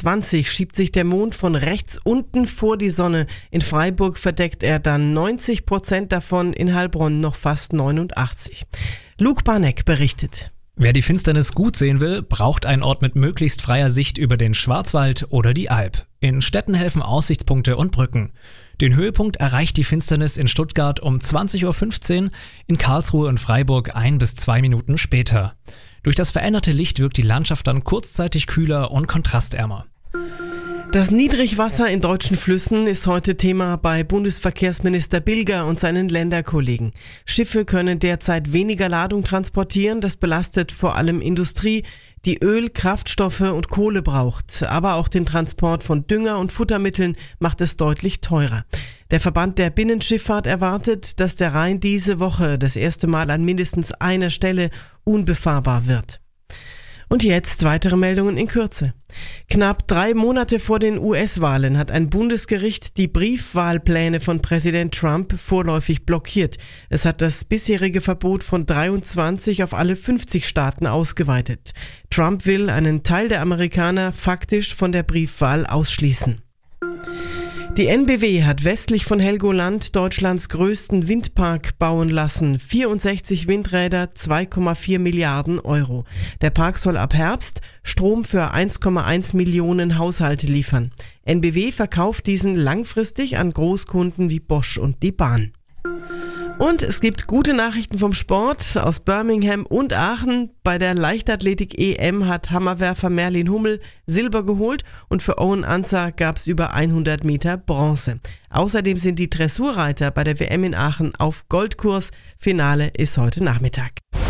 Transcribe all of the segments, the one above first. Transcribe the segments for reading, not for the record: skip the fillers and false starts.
20 schiebt sich der Mond von rechts unten vor die Sonne. In Freiburg verdeckt er dann 90% davon, in Heilbronn noch fast 89%. Luke Barneck berichtet. Wer die Finsternis gut sehen will, braucht einen Ort mit möglichst freier Sicht über den Schwarzwald oder die Alp. In Städten helfen Aussichtspunkte und Brücken. Den Höhepunkt erreicht die Finsternis in Stuttgart um 20.15 Uhr, in Karlsruhe und Freiburg 1 bis 2 Minuten später. Durch das veränderte Licht wirkt die Landschaft dann kurzzeitig kühler und kontrastärmer. Das Niedrigwasser in deutschen Flüssen ist heute Thema bei Bundesverkehrsminister Bilger und seinen Länderkollegen. Schiffe können derzeit weniger Ladung transportieren, das belastet vor allem Industrie, die Öl, Kraftstoffe und Kohle braucht. Aber auch den Transport von Dünger und Futtermitteln macht es deutlich teurer. Der Verband der Binnenschifffahrt erwartet, dass der Rhein diese Woche das erste Mal an mindestens einer Stelle unbefahrbar wird. Und jetzt weitere Meldungen in Kürze. Knapp 3 Monate vor den US-Wahlen hat ein Bundesgericht die Briefwahlpläne von Präsident Trump vorläufig blockiert. Es hat das bisherige Verbot von 23 auf alle 50 Staaten ausgeweitet. Trump will einen Teil der Amerikaner faktisch von der Briefwahl ausschließen. Die NBW hat westlich von Helgoland Deutschlands größten Windpark bauen lassen. 64 Windräder, 2,4 Milliarden Euro. Der Park soll ab Herbst Strom für 1,1 Millionen Haushalte liefern. NBW verkauft diesen langfristig an Großkunden wie Bosch und die Bahn. Und es gibt gute Nachrichten vom Sport aus Birmingham und Aachen. Bei der Leichtathletik-EM hat Hammerwerfer Merlin Hummel Silber geholt und für Owen Ansah gab es über 100 Meter Bronze. Außerdem sind die Dressurreiter bei der WM in Aachen auf Goldkurs. Finale ist heute Nachmittag.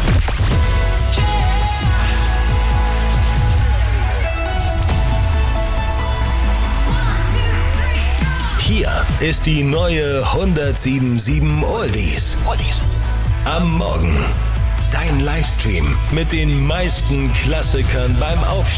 Hier ist die neue 107.7 Oldies. Am Morgen. Dein Livestream mit den meisten Klassikern beim Aufstehen.